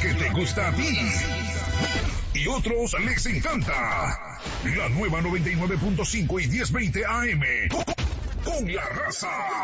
que te gusta a ti y otros les encanta. La nueva 99.5 y 1020 AM con la raza.